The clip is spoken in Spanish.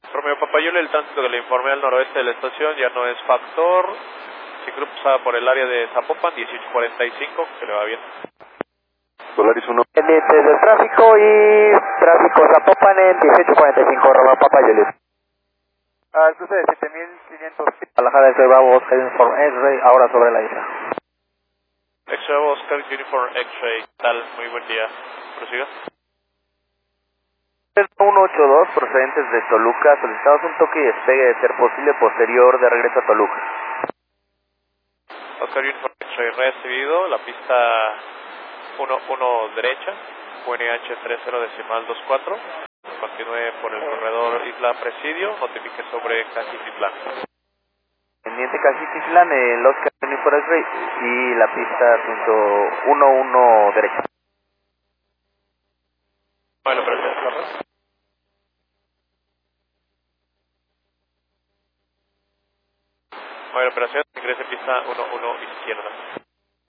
Romeo Papayole, el tránsito que le informé al noroeste de la estación ya no es factor. Cincrup pasaba por el área de Zapopan, 1845, que le va bien. Solaris 1. Pendientes del tráfico y tráfico Zapopan en 1845, Romeo Papayole. Al cruce de 7500. Alajada de Bravo, Oscar Uniform X-Ray, ahora sobre la isla. X-Ray Oscar Uniform X-Ray, tal, muy buen día. Prosiga. 182 procedentes de Toluca, solicitamos un toque y despegue de ser posible posterior de regreso a Toluca. Oscar Uniform X-Ray recibido, la pista 11 derecha, UNH 30.24. Continúe por el corredor Isla Presidio, notifique sobre Cajititlán. Pendiente Cajititlán, el Oscar Uniform X-Ray y la pista 11 derecha. Bueno, operación. Bueno, operación, ingrese pista 11 izquierda.